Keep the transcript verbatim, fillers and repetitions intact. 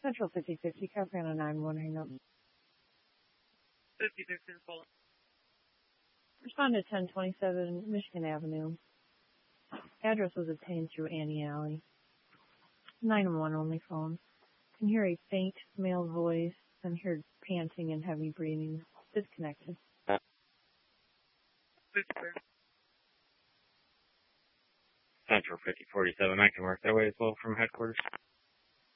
Central fifty fifty, copy on a nine one hang up. fifty fifty, full. Respond to ten twenty-seven Michigan Avenue. Address was obtained through Annie Alley. nine one one only phone. Can hear a faint male voice and hear panting and heavy breathing. Disconnected. fifty. Central fifty forty-seven, I can work that way as well from headquarters.